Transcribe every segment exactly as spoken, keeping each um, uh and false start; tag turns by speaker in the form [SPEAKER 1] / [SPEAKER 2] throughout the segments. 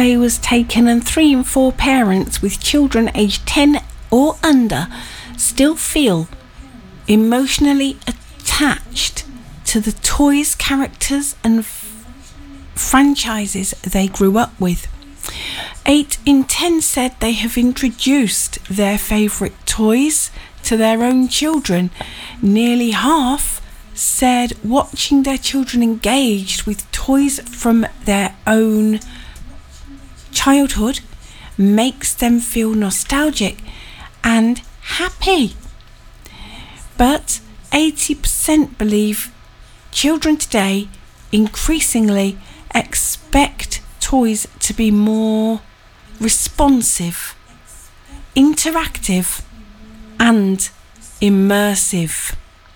[SPEAKER 1] was taken, and three in four parents with children aged ten or under still feel emotionally attached to the toys, characters and f- franchises they grew up with. Eight in ten said they have introduced their favourite toys to their own children. Nearly half said watching their children engaged with toys from their own childhood makes them feel nostalgic and happy. But eighty percent believe children today increasingly expect toys to be more responsive, interactive and immersive.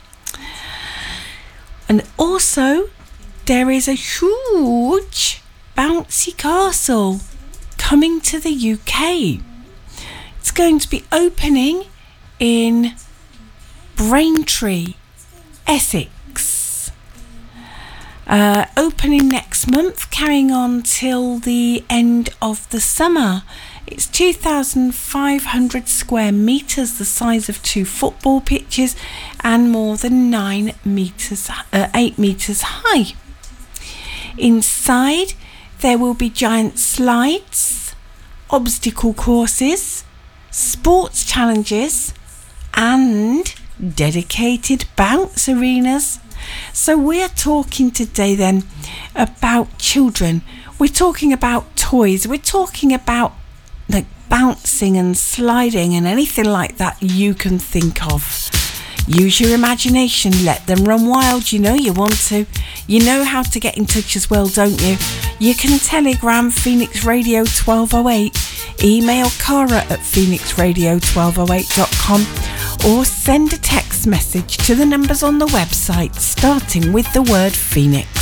[SPEAKER 1] And also there is a huge bouncy castle coming to the U K. It's going to be opening in Braintree, Essex. Uh, opening next month, carrying on till the end of the summer. It's two thousand five hundred square metres, the size of two football pitches, and more than nine metres, uh, eight metres high. Inside, there will be giant slides, obstacle courses, sports challenges, and dedicated bounce arenas. So we're talking today then about children. We're talking about toys. We're talking about like bouncing and sliding and anything like that you can think of. Use your imagination, let them run wild. You know you want to. You know how to get in touch as well, don't you? You can telegram Phoenix Radio twelve oh eight, email Cara at phoenix radio twelve oh eight dot com, or send a text message to the numbers on the website starting with the word Phoenix.